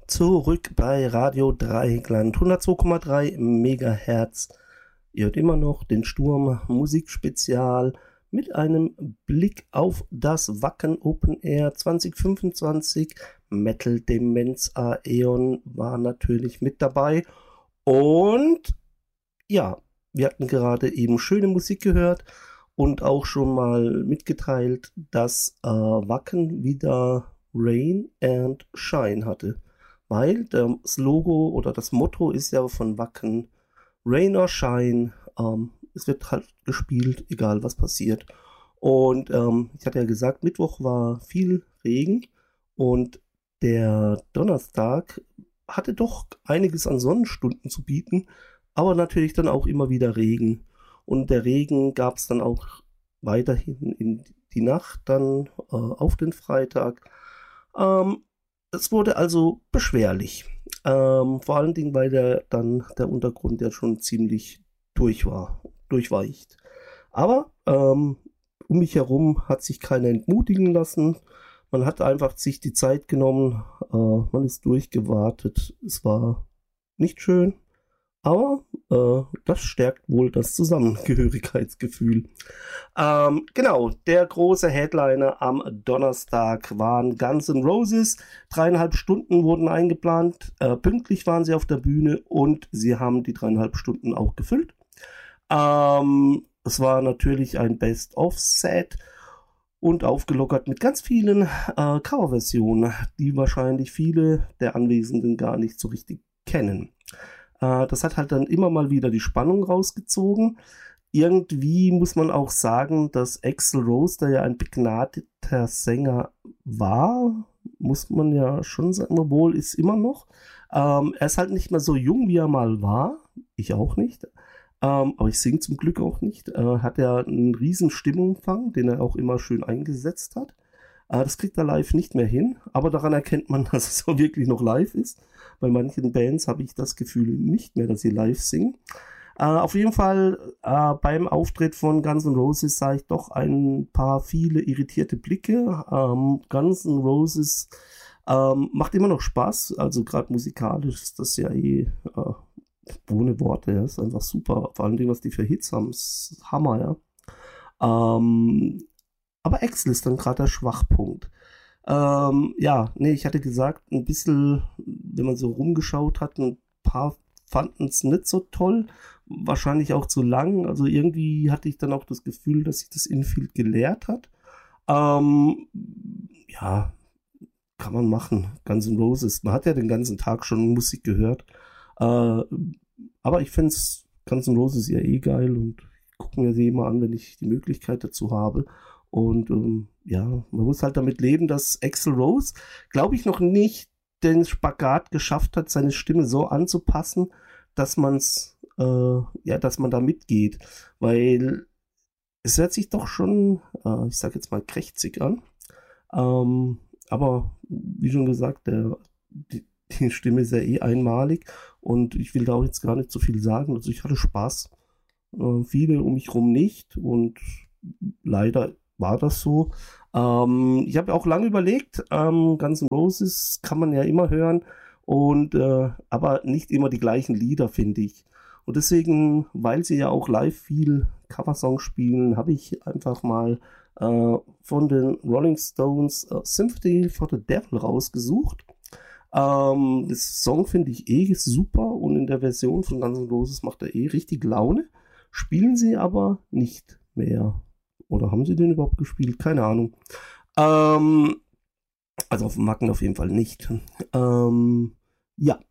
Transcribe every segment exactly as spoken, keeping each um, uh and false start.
Zurück bei Radio Dreieckland, hundertzwei Komma drei Megahertz. Ihr hört immer noch den Sturm Musikspezial mit einem Blick auf das Wacken Open Air zwanzig fünfundzwanzig. Metal Demenz Aeon war natürlich mit dabei. Und ja, wir hatten gerade eben schöne Musik gehört und auch schon mal mitgeteilt, dass äh, Wacken wieder Rain and Shine hatte. Weil das Logo oder das Motto ist ja von Wacken Rain or Shine. Ähm, es wird halt gespielt, egal was passiert. Und ähm, ich hatte ja gesagt, Mittwoch war viel Regen und der Donnerstag hatte doch einiges an Sonnenstunden zu bieten, aber natürlich dann auch immer wieder Regen. Und der Regen gab es dann auch weiterhin in die Nacht, dann äh, auf den Freitag. Ähm, Es wurde also beschwerlich. Ähm, vor allen Dingen, weil der, dann der Untergrund ja schon ziemlich durch war, durchweicht. Aber ähm, um mich herum hat sich keiner entmutigen lassen. Man hat einfach sich die Zeit genommen. Äh, man ist durchgewartet. Es war nicht schön, aber äh, das stärkt wohl das Zusammengehörigkeitsgefühl. Ähm, genau, der große Headliner am Donnerstag waren Guns N' Roses. Dreieinhalb Stunden wurden eingeplant. Äh, pünktlich waren sie auf der Bühne und sie haben die dreieinhalb Stunden auch gefüllt. Ähm, es war natürlich ein Best-of-Set und aufgelockert mit ganz vielen äh, Coverversionen, die wahrscheinlich viele der Anwesenden gar nicht so richtig kennen. Äh, das hat halt dann immer mal wieder die Spannung rausgezogen. Irgendwie muss man auch sagen, dass Axl Rose, der ja ein begnadeter Sänger war, muss man ja schon sagen, obwohl ist immer noch. Ähm, er ist halt nicht mehr so jung, wie er mal war. Ich auch nicht. Ähm, aber ich singe zum Glück auch nicht. Äh, hat er einen riesen Stimmumfang, den er auch immer schön eingesetzt hat. Äh, das kriegt er live nicht mehr hin. Aber daran erkennt man, dass es auch wirklich noch live ist. Bei manchen Bands habe ich das Gefühl nicht mehr, dass sie live singen. Uh, auf jeden Fall uh, beim Auftritt von Guns N' Roses sah ich doch ein paar viele irritierte Blicke. Um, Guns N' Roses um, macht immer noch Spaß, also gerade musikalisch ist das ja eh uh, ohne Worte, ja, ist einfach super. Vor allem, was die für Hits haben, ist Hammer, ja. Um, aber Axl ist dann gerade der Schwachpunkt. Um, ja, nee, ich hatte gesagt, ein bisschen, wenn man so rumgeschaut hat, ein paar fanden es nicht so toll, wahrscheinlich auch zu lang, also irgendwie hatte ich dann auch das Gefühl, dass sich das Infield geleert hat. Ähm, ja, kann man machen, Guns N' Roses, man hat ja den ganzen Tag schon Musik gehört, äh, aber ich finde Guns N' Roses ja eh geil und gucke mir sie immer an, wenn ich die Möglichkeit dazu habe. Und ähm, ja, man muss halt damit leben, dass Axl Rose, glaube ich, noch nicht den Spagat geschafft hat, seine Stimme so anzupassen, dass man's, äh, ja, dass man da mitgeht, weil es hört sich doch schon, äh, ich sag jetzt mal krächzig an, ähm, aber wie schon gesagt, der, die, die Stimme ist ja eh einmalig und ich will da auch jetzt gar nicht so viel sagen, also ich hatte Spaß, äh, viele um mich rum nicht und leider war das so. Ähm, ich habe auch lange überlegt, ähm, Guns N' Roses kann man ja immer hören, und äh, aber nicht immer die gleichen Lieder, finde ich. Und deswegen, weil sie ja auch live viel Coversongs spielen, habe ich einfach mal äh, von den Rolling Stones äh, Sympathy for the Devil rausgesucht. Ähm, das Song finde ich eh super und in der Version von Guns N' Roses macht er eh richtig Laune. Spielen sie aber nicht mehr. Oder haben sie den überhaupt gespielt? Keine Ahnung. Ähm, also auf dem Macken auf jeden Fall nicht. Ähm, ja.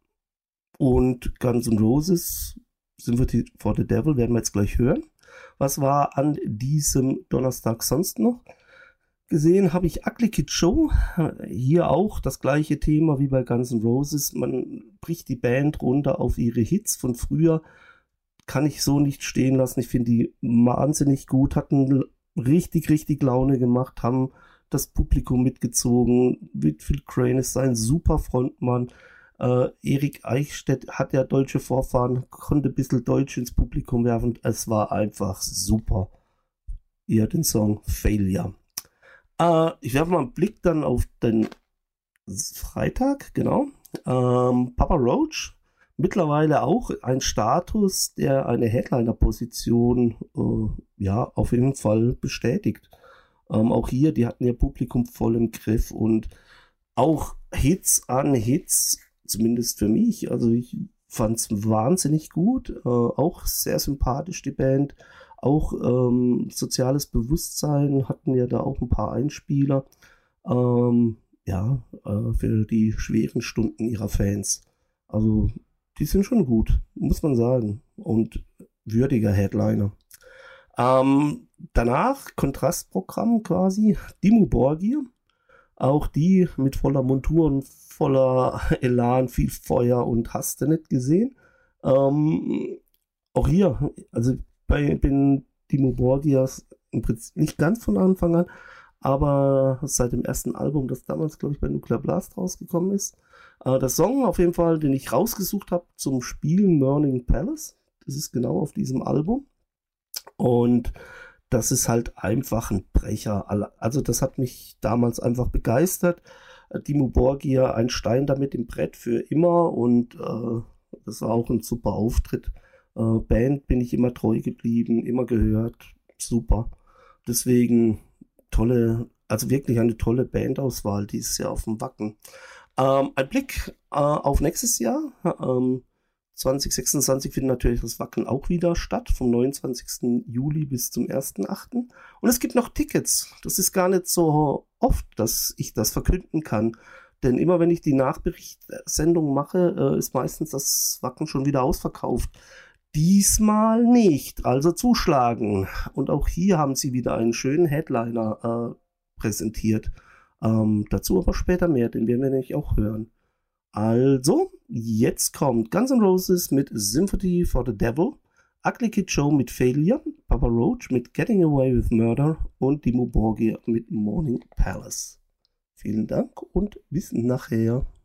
Und Guns N' Roses, Sympathy for the Devil, werden wir jetzt gleich hören. Was war an diesem Donnerstag sonst noch? Gesehen habe ich Ugly Kid Joe. Hier auch das gleiche Thema wie bei Guns N' Roses. Man bricht die Band runter auf ihre Hits von früher. Kann ich so nicht stehen lassen. Ich finde die wahnsinnig gut. Hatten richtig, richtig Laune gemacht, haben das Publikum mitgezogen. Whitfield Crane ist ein super Frontmann. Äh, Erik Eichstätt hat ja deutsche Vorfahren, konnte ein bisschen Deutsch ins Publikum werfen. Es war einfach super. Ihr hört den Song Failure. Äh, ich werfe mal einen Blick dann auf den Freitag, genau. Ähm, Papa Roach, mittlerweile auch ein Status, der eine Headliner-Position äh, ja auf jeden Fall bestätigt. Ähm, auch hier, die hatten ihr Publikum voll im Griff und auch Hits an Hits, zumindest für mich. Also ich fand es wahnsinnig gut, äh, auch sehr sympathisch die Band. Auch ähm, soziales Bewusstsein hatten ja da auch ein paar Einspieler. Ähm, ja, äh, für die schweren Stunden ihrer Fans. Also die sind schon gut, muss man sagen. Und würdiger Headliner. Ähm, danach Kontrastprogramm quasi, Dimmu Borgir. Auch die mit voller Montur und voller Elan, viel Feuer und hast du nicht gesehen. Ähm, auch hier, also bei bin Dimmu Borgir im Prinzip nicht ganz von Anfang an, aber seit dem ersten Album, das damals, glaube ich, bei Nuclear Blast rausgekommen ist. Äh, der Song auf jeden Fall, den ich rausgesucht habe zum Spielen, Morning Palace, das ist genau auf diesem Album. Und das ist halt einfach ein Brecher. Also das hat mich damals einfach begeistert. Dimmu Borgir, ein Stein damit im Brett für immer und äh, das war auch ein super Auftritt. Äh, Band bin ich immer treu geblieben, immer gehört, super. Deswegen tolle, also wirklich eine tolle Bandauswahl dieses Jahr auf dem Wacken. Ähm, ein Blick äh, auf nächstes Jahr. Ähm, zwanzig sechsundzwanzig findet natürlich das Wacken auch wieder statt, vom neunundzwanzigsten Juli bis zum ersten achten Und es gibt noch Tickets. Das ist gar nicht so oft, dass ich das verkünden kann. Denn immer wenn ich die Nachberichtssendung mache, äh, ist meistens das Wacken schon wieder ausverkauft. Diesmal nicht, also zuschlagen. Und auch hier haben sie wieder einen schönen Headliner äh, präsentiert. Ähm, dazu aber später mehr, den werden wir nämlich auch hören. Also, jetzt kommt Guns N' Roses mit Sympathy for the Devil, Ugly Kid Joe mit Failure, Papa Roach mit Getting Away with Murder und Dimmu Borgir mit Morning Palace. Vielen Dank und bis nachher.